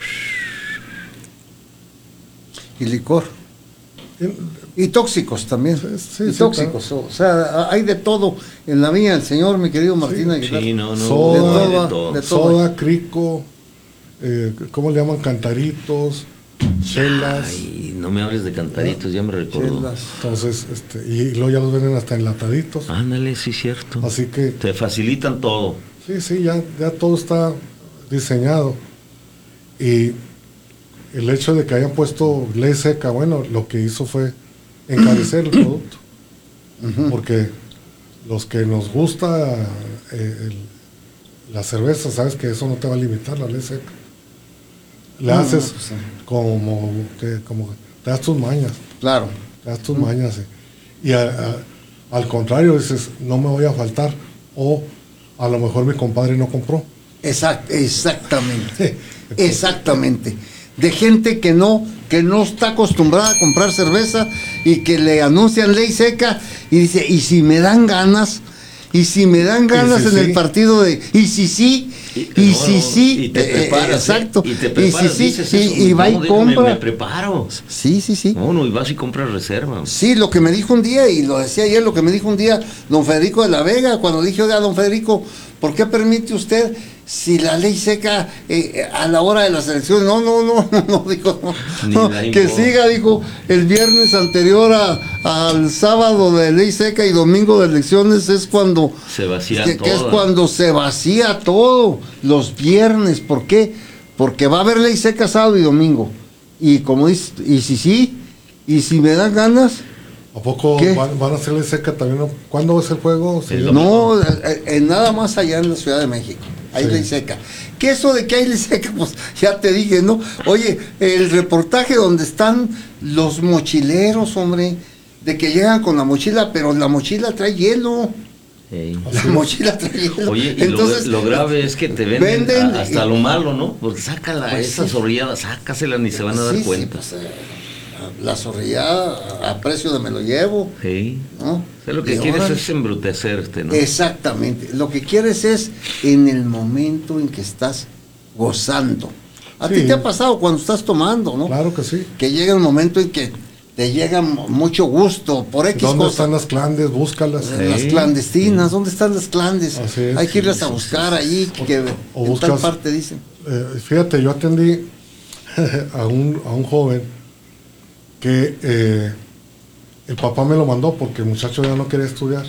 Y licor. Y tóxicos también. Sí, tóxicos. Claro. O sea, hay de todo en la viña del Señor, mi querido Martín Aguilar. Sí, no. De todo. Soda, crico, ¿cómo le llaman? Cantaritos, chelas. Ay, no me hables de cantaritos, ya me recuerdo. Chelas. Entonces, y luego ya los venden hasta enlataditos. Ándale, sí, cierto. Así que te facilitan todo. Sí, ya todo está diseñado. Y el hecho de que hayan puesto ley seca, bueno, lo que hizo fue encarecer el producto. Porque los que nos gusta la cerveza, sabes que eso no te va a limitar, la ley seca. Le haces como te das tus mañas. Claro. Te das tus mañas. Y al contrario, dices, no me voy a faltar, o a lo mejor mi compadre no compró. Exactamente. Exactamente. De gente que no está acostumbrada a comprar cerveza y que le anuncian ley seca y dice, y si me dan ganas en el partido de, y te preparas, exacto, y te preparas, y va y compra. Me preparo. Sí. No, y vas y compras reserva. Sí, lo que me dijo un día, y lo decía ayer, lo que me dijo un día don Federico de la Vega, cuando dije, oiga, don Federico, ¿por qué permite usted, si la ley seca a la hora de las elecciones? No, dijo, no, que siga, dijo, el viernes anterior al sábado de ley seca y domingo de elecciones es cuando se vacía todo. Que es cuando se vacía todo, los viernes. ¿Por qué? Porque va a haber ley seca sábado y domingo. Y como dice, y si me dan ganas. ¿A poco van a hacer ley seca también? ¿Cuándo es el juego? No, nada más allá en la Ciudad de México. Hay ley seca. ¿Qué eso de que hay ley seca? Pues ya te dije, ¿no? Oye, el reportaje donde están los mochileros, hombre, de que llegan con la mochila, pero la mochila trae hielo. La mochila trae hielo. Oye, y entonces, lo grave es que te venden hasta lo malo, ¿no? Porque sácala, esa zorrillada, sácasela, ni se van a dar cuenta. Pues, la zorrillada a precio de me lo llevo. Sí. ¿No? O sea, lo que quieres es embrutecerte, ¿no? Exactamente. Lo que quieres es en el momento en que estás gozando. A ti te ha pasado cuando estás tomando, ¿no? Claro que sí. Que llega el momento en que te llega mucho gusto por X ¿Dónde cosas. están las clandes? Búscalas. Las clandestinas, ¿dónde están las clandes? Hay que irlas a buscar ahí, que en tal parte dicen. Fíjate, yo atendí a un joven que el papá me lo mandó porque el muchacho ya no quería estudiar.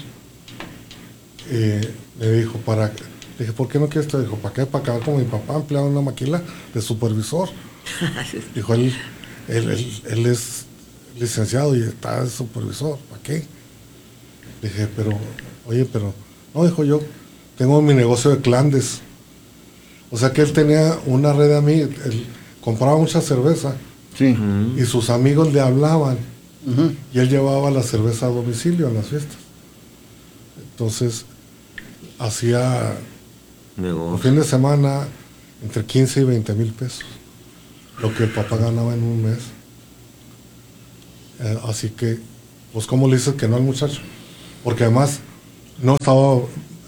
Me dijo, le dije, ¿por qué no quieres estudiar? Dijo, ¿para qué? Para acabar como mi papá, empleado en una maquila de supervisor. Dijo, él es licenciado y está de supervisor, ¿para qué? Dije, no, dijo, yo tengo mi negocio de clandes. O sea que él tenía una red de amigos, él compraba mucha cerveza, sí, y sus amigos le hablaban, y él llevaba la cerveza a domicilio en las fiestas. Entonces, hacía un fin de semana entre 15 y 20 mil pesos, lo que el papá ganaba en un mes. Así que, pues, ¿cómo le dices que no al muchacho? Porque además no estaba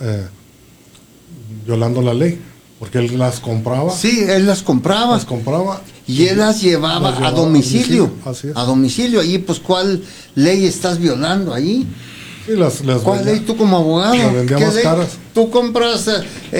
violando la ley, porque él las compraba. Sí, él las compraba. Las compraba. Y él las llevaba a domicilio. Así es. A domicilio. Ahí, pues, ¿cuál ley estás violando ahí? Sí, las ¿Cuál ley tú como abogado? Las vendía más caras. Tú compras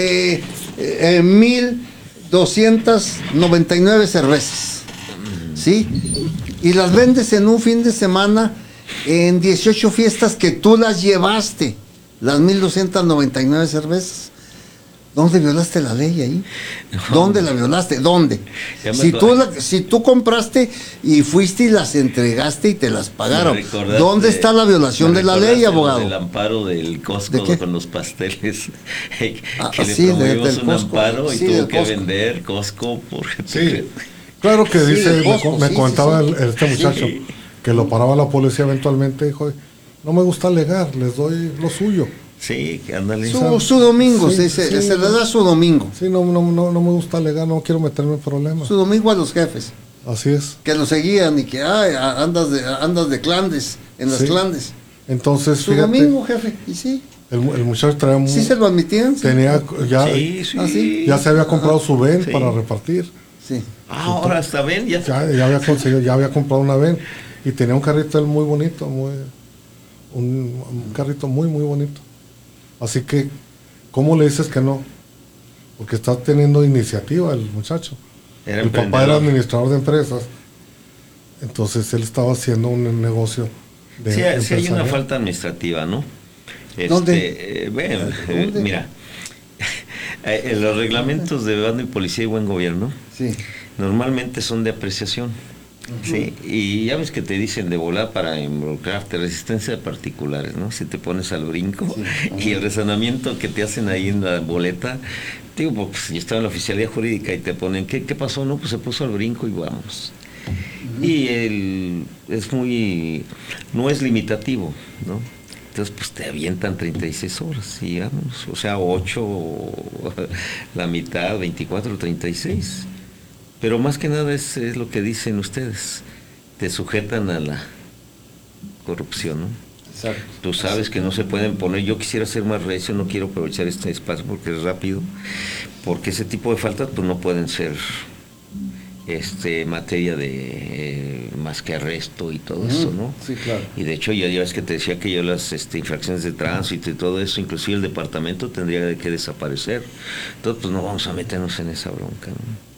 1,299 cervezas, ¿sí? Y las vendes en un fin de semana en 18 fiestas que tú las llevaste, las 1,299 cervezas. ¿Dónde violaste la ley ahí? ¿Dónde la violaste? ¿Dónde? Si tú compraste y fuiste y las entregaste y te las pagaron, ¿dónde está la violación de la ley, abogado? El amparo del Costco con los pasteles. Que le sí, promovimos del un Costco, amparo y sí, tuvo que Costco. vender Costco por... Sí, claro que Sí, dice, Costco, me sí, comentaba sí. este muchacho, que lo paraba la policía eventualmente, dijo, no me gusta alegar, les doy lo suyo. Sí, que ándale. Su domingo, Sí, se sí, le da su domingo. Sí, no me gusta alegar, no quiero meterme en problemas. Su domingo a los jefes. Así es. Que lo seguían y que andas de clandes, en las clandes. Entonces, Su fíjate, domingo, jefe, y sí. El muchacho traía ¿Sí se lo admitían? Sí. Tenía ya, ¿sí? ya se había comprado su ven para repartir. Sí. Ahora hasta ven, ya había conseguido, ya había comprado una ven y tenía un carrito él muy bonito, un carrito muy bonito. Así que, ¿cómo le dices que no? Porque está teniendo iniciativa el muchacho. El papá era administrador de empresas, entonces él estaba haciendo un negocio de sí hay una falta administrativa, ¿no? ¿Dónde? ¿Dónde? Mira, los reglamentos de bando y policía y buen gobierno normalmente son de apreciación. Sí, y ya ves que te dicen de volar para involucrarte, resistencia de particulares, ¿no? Si te pones al brinco y el razonamiento que te hacen ahí en la boleta, digo, pues yo estaba en la oficialía jurídica y te ponen, ¿qué pasó? No, pues se puso al brinco y vamos. Y no es limitativo, ¿no? Entonces, pues te avientan 36 horas y vamos, o sea, 8, la mitad, 24, 36. Pero más que nada es lo que dicen ustedes, te sujetan a la corrupción, ¿no? Exacto. Tú sabes que no se pueden poner, yo quisiera ser más recio, no quiero aprovechar este espacio porque es rápido, porque ese tipo de faltas pues no pueden ser materia de más que arresto y todo eso, ¿no? Sí, claro. Y de hecho ya ves que te decía que yo las infracciones de tránsito y todo eso, inclusive el departamento tendría que desaparecer. Entonces pues no vamos a meternos en esa bronca, ¿no?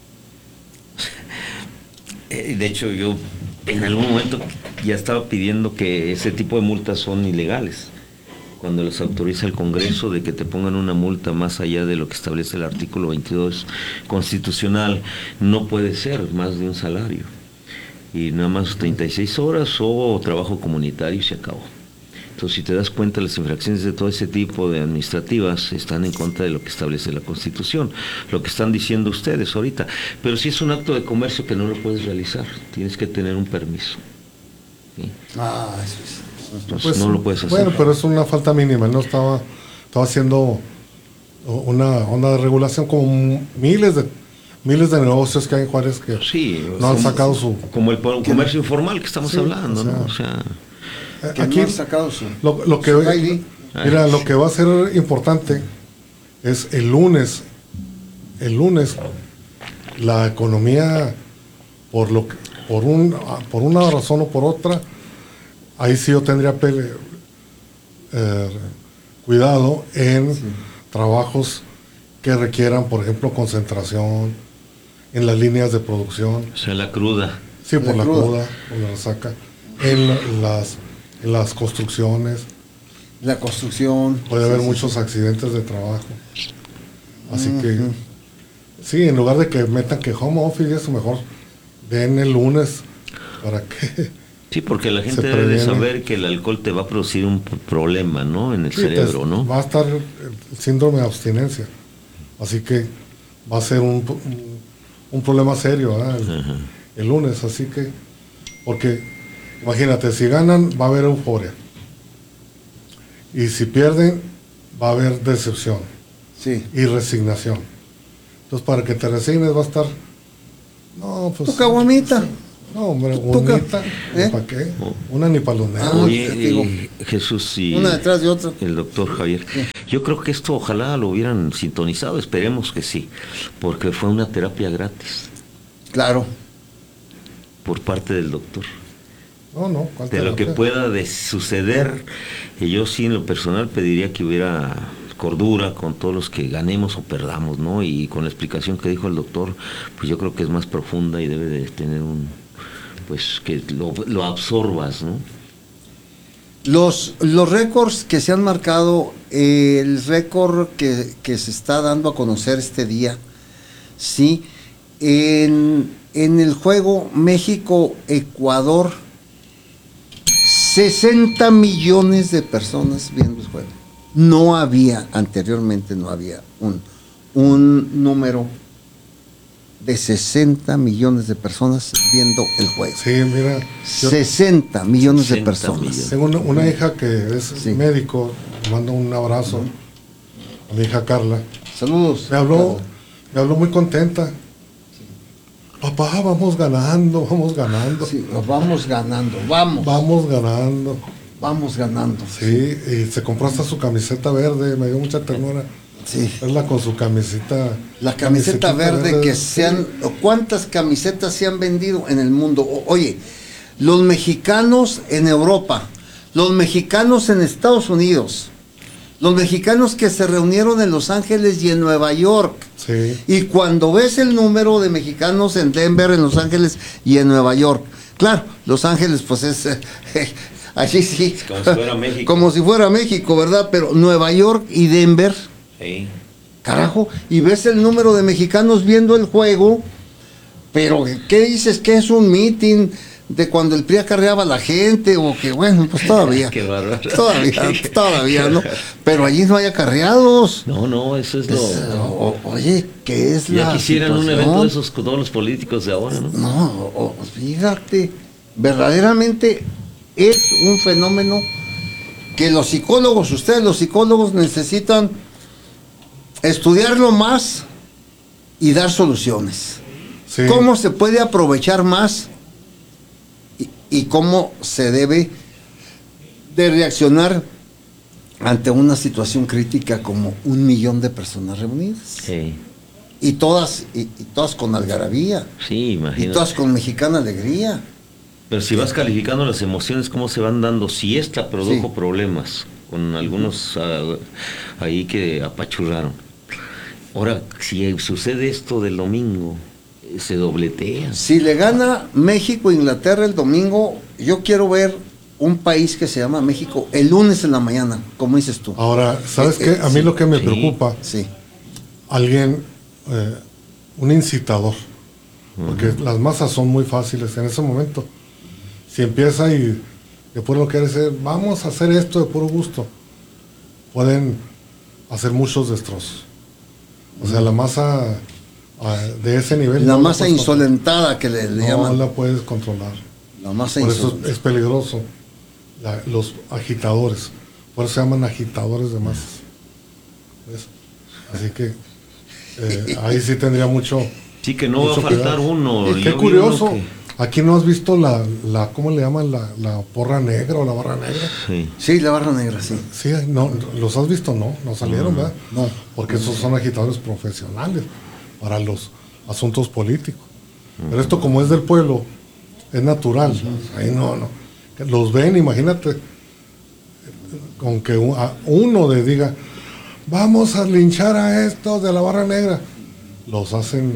De hecho, yo en algún momento ya estaba pidiendo que ese tipo de multas son ilegales. Cuando las autoriza el Congreso de que te pongan una multa más allá de lo que establece el artículo 22 constitucional, no puede ser más de un salario. Y nada más 36 horas o trabajo comunitario y se acabó. Entonces, si te das cuenta, las infracciones de todo ese tipo de administrativas están en contra de lo que establece la Constitución, lo que están diciendo ustedes ahorita. Pero si es un acto de comercio que no lo puedes realizar, tienes que tener un permiso. ¿Sí? Eso es. Entonces, pues, no lo puedes hacer. Bueno, pero es una falta mínima, no estaba haciendo una onda de regulación como miles de negocios que hay en Juárez que no han sacado su... Como el comercio informal que estamos hablando, ¿no? O sea... Aquí no han sacado su... Lo que va a ser importante es el lunes la economía por una razón o por otra, ahí sí yo tendría cuidado en trabajos que requieran, por ejemplo, concentración en las líneas de producción. O sea, la cruda. Sí, por la cruda, por la resaca. En las construcciones. La construcción. Puede haber muchos accidentes de trabajo. Así que, sí, en lugar de que metan que home office, eso mejor den el lunes para que... Sí, porque la gente debe de saber que el alcohol te va a producir un problema, ¿no? En el cerebro, ¿no? Va a estar el síndrome de abstinencia. Así que va a ser un problema serio, ¿verdad? El lunes, así que... Porque, imagínate, si ganan va a haber euforia. Y si pierden va a haber decepción. Sí. Y resignación. Entonces, para que te resignes va a estar... No, pues... Tu caguamita. No, hombre, bonita, ¿para qué? Una ni para los negros. Oye, Jesús y una detrás de otra. El doctor Javier. Yo creo que esto ojalá lo hubieran sintonizado, esperemos que sí, porque fue una terapia gratis. Claro. Por parte del doctor. No, de lo que pueda suceder, yo sí en lo personal pediría que hubiera cordura con todos los que ganemos o perdamos, ¿no? Y con la explicación que dijo el doctor, pues yo creo que es más profunda y debe de tener pues que lo absorbas, ¿no? Los récords que se han marcado, el récord que se está dando a conocer este día, sí, en el juego México-Ecuador, 60 millones de personas viendo el juego. No había, anteriormente no había un número de 60 millones de personas viendo el juego. Sí, mira. 60 millones de personas. Tengo una hija que es médico, mando un abrazo a mi hija Carla. Saludos. Me habló muy contenta. Papá, vamos ganando. Sí, vamos ganando, Vamos ganando. Sí, y se compró hasta su camiseta verde, me dio mucha ternura. Sí. Verla con su camiseta. La camiseta verde que sean. ¿Cuántas camisetas se han vendido en el mundo? Oye, los mexicanos en Europa, los mexicanos en Estados Unidos, los mexicanos que se reunieron en Los Ángeles y en Nueva York. Sí. Y cuando ves el número de mexicanos en Denver, en Los Ángeles y en Nueva York, claro, Los Ángeles pues es allí sí, como si fuera México. Como si fuera México, ¿verdad? Pero Nueva York y Denver, sí. Carajo, y ves el número de mexicanos viendo el juego, pero ¿qué dices? ¿Que es un meeting de cuando el PRI acarreaba a la gente? O que bueno, pues todavía. Qué bárbaro. Todavía, ¿no? Pero allí no hay acarreados. No, eso es lo... Oye, ¿qué es ya la quisieran situación? un evento de esos con todos los políticos de ahora, ¿no? No, fíjate, verdaderamente es un fenómeno que ustedes los psicólogos necesitan estudiarlo más y dar soluciones. Sí. ¿Cómo se puede aprovechar más y cómo se debe de reaccionar ante una situación crítica como 1 millón de personas reunidas? Sí. Y todas con algarabía. Sí, imagínate. Y todas con mexicana alegría. Pero si vas calificando las emociones, ¿cómo se van dando? Si esta produjo problemas con algunos ahí que apachurraron. Ahora, si sucede esto del domingo, se dobletea. Si le gana México a Inglaterra el domingo, yo quiero ver un país que se llama México el lunes en la mañana, como dices tú. Ahora, ¿sabes qué? A mí lo que me preocupa, alguien, un incitador, porque las masas son muy fáciles en ese momento. Si empieza y de puro quiere decir, vamos a hacer esto de puro gusto, pueden hacer muchos destrozos. O sea, la masa de ese nivel. La masa insolentada que le llaman. No la puedes controlar. La masa por eso insolente. es peligroso. Los agitadores. Por eso se llaman agitadores de masas. ¿Ves? Así que ahí sí tendría mucho. Sí, que no va a faltar uno. Qué curioso. Aquí no has visto ¿cómo le llaman? La porra negra o la barra negra. Sí, la barra negra, sí. Sí, no, los has visto, no salieron, ¿verdad? No. Porque esos son agitadores profesionales para los asuntos políticos. Pero esto como es del pueblo, es natural. Ahí no. Los ven, imagínate, con que uno le diga, vamos a linchar a estos de la barra negra. Los hacen,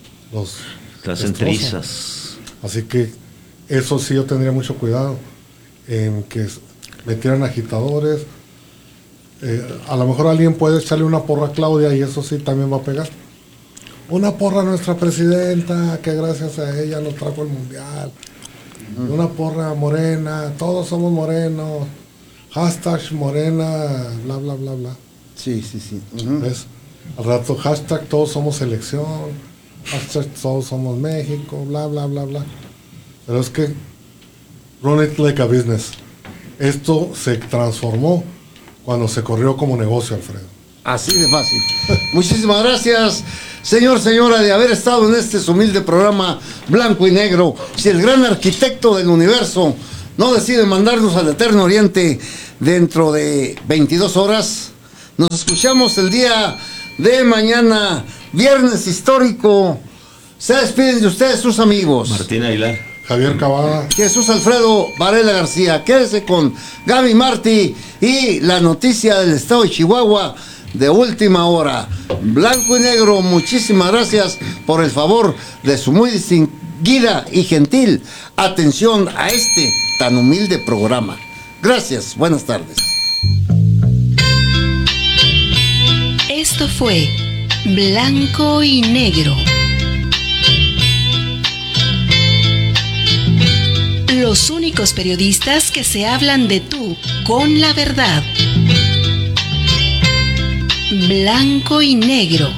las entrizas. Así que eso sí yo tendría mucho cuidado en que metieran agitadores. A lo mejor alguien puede echarle una porra a Claudia y eso sí también va a pegar. una porra a nuestra presidenta, que gracias a ella nos trajo el mundial. Una porra Morena, todos somos morenos. Hashtag Morena, bla, bla, bla, bla. Sí. ¿Ves? Al rato, hashtag todos somos selección. Hashtag todos somos México, bla, bla, bla, bla. Pero es que run it like a business. Esto se transformó cuando se corrió como negocio, Alfredo. Así de fácil. Muchísimas gracias, señora, de haber estado en este humilde programa Blanco y Negro. Si el gran arquitecto del universo no decide mandarnos al Eterno Oriente dentro de 22 horas, nos escuchamos el día de mañana, viernes histórico. Se despiden de ustedes sus amigos Martín Aguilar, Javier Cavada, Jesús Alfredo Varela García. Quédese con Gaby Martí y la noticia del estado de Chihuahua de última hora. Blanco y Negro, muchísimas gracias por el favor de su muy distinguida y gentil atención a este tan humilde programa. Gracias, buenas tardes. Esto fue Blanco y Negro. Los únicos periodistas que se hablan de tú con la verdad. Blanco y Negro.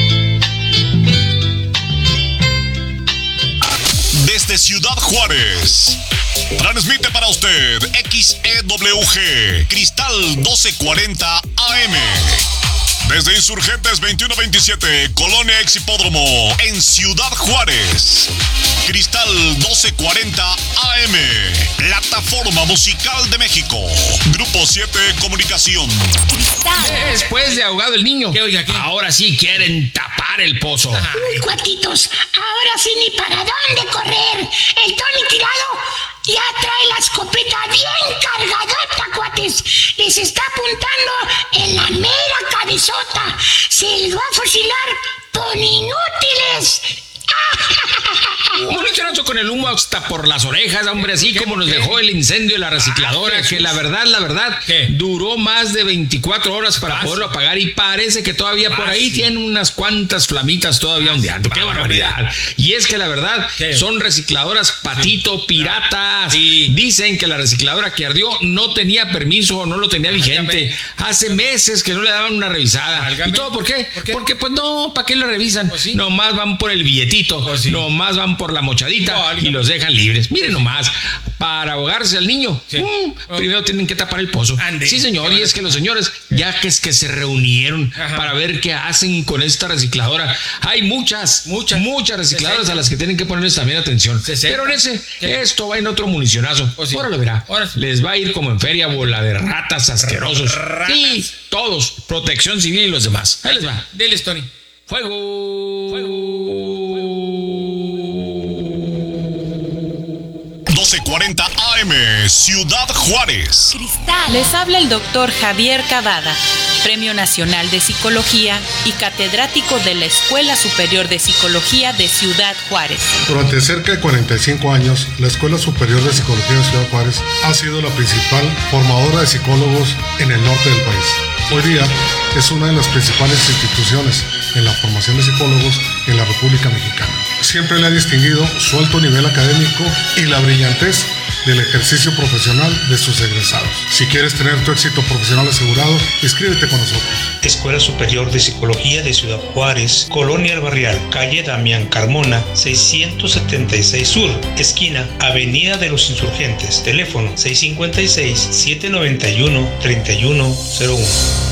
Desde Ciudad Juárez, transmite para usted XEWG Cristal 1240 AM. Desde Insurgentes 2127, Colonia Exhipódromo, en Ciudad Juárez. Cristal 1240 AM, Plataforma Musical de México. Grupo 7 Comunicación. Después de ahogado el niño, ahora sí quieren tapar el pozo. Uy, cuatitos, ahora sí ni para dónde correr. El Tony tirado ya trae la escopeta bien cargadota, cuates. Les está apuntando en la mera cabezota. Se les va a fusilar por inútiles. Un muchacho con el humo hasta por las orejas, hombre, así como nos dejó el incendio de la recicladora, que la verdad, duró más de 24 horas para poderlo apagar y parece que todavía por ahí tiene unas cuantas flamitas todavía ondeando. ¡Qué barbaridad! Y es que la verdad son recicladoras patito piratas. Dicen que la recicladora que ardió no tenía permiso, no lo tenía vigente. Hace meses que no le daban una revisada. ¿Y todo por qué? Porque pues no, ¿para qué lo revisan? Nomás van por el billetito. Nomás van por la mochadita y los dejan libres. Miren nomás, para ahogarse al niño, primero tienen que tapar el pozo. Sí, señor, y es que los señores, ya que es que se reunieron para ver qué hacen con esta recicladora. Hay muchas recicladoras a las que tienen que ponerles también atención. Pero esto va en otro municionazo. Ahora lo verá. Les va a ir como en feria, bola de ratas asquerosos. Sí, todos, Protección Civil y los demás. Ahí les va. Diles, Tony. ¡Fuego! 1240 AM, Ciudad Juárez. Cristal. Les habla el doctor Javier Cavada, Premio Nacional de Psicología y catedrático de la Escuela Superior de Psicología de Ciudad Juárez. Durante cerca de 45 años, la Escuela Superior de Psicología de Ciudad Juárez ha sido la principal formadora de psicólogos en el norte del país. Hoy día es una de las principales instituciones en la formación de psicólogos en la República Mexicana. Siempre le ha distinguido su alto nivel académico y la brillantez del ejercicio profesional de sus egresados. Si quieres tener tu éxito profesional asegurado, inscríbete con nosotros. Escuela Superior de Psicología de Ciudad Juárez, Colonia El Barrial, calle Damián Carmona, 676 Sur, esquina Avenida de los Insurgentes, teléfono 656-791-3101.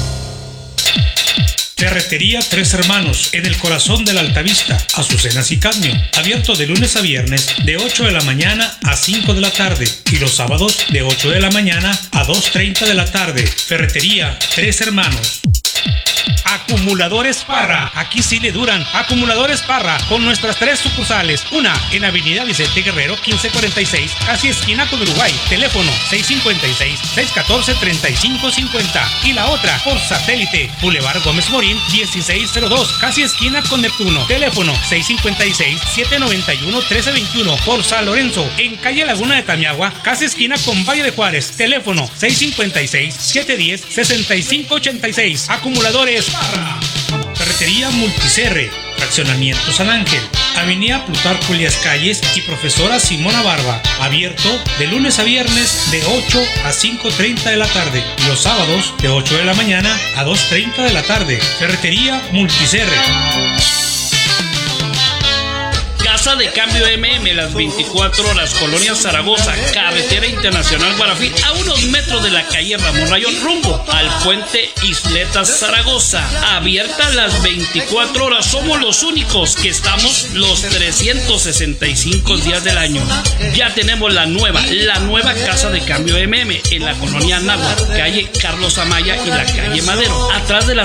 Ferretería Tres Hermanos, en el corazón de la Altavista, Azucenas y Cadmio. Abierto de lunes a viernes de 8 de la mañana a 5 de la tarde y los sábados de 8 de la mañana a 2:30 de la tarde. Ferretería Tres Hermanos. Acumuladores Parra, aquí sí le duran. Acumuladores Parra, con nuestras 3 sucursales. Una en Avenida Vicente Guerrero 1546, casi esquina con Uruguay. Teléfono 656-614-3550. Y la otra por satélite, Boulevard Gómez Morín 1602, casi esquina con Neptuno. Teléfono 656-791-1321. Por San Lorenzo, en calle Laguna de Tamiagua, casi esquina con Valle de Juárez. Teléfono 656-710-6586. Acumuladores Parra. Ferretería Multicerre, Fraccionamiento San Ángel, Avenida Plutarco Elías Calles y Profesora Simona Barba, abierto de lunes a viernes de 8 a 5:30 de la tarde y los sábados de 8 de la mañana a 2:30 de la tarde. Ferretería Multiserre. Casa de Cambio MM, las 24 horas, Colonia Zaragoza, Carretera Internacional Guarafí, a unos metros de la calle Ramón Rayón, rumbo al puente Isletas Zaragoza. Abierta las 24 horas, somos los únicos que estamos los 365 días del año. Ya tenemos la nueva Casa de Cambio MM en la Colonia Náhuatl, calle Carlos Amaya y la calle Madero, atrás de la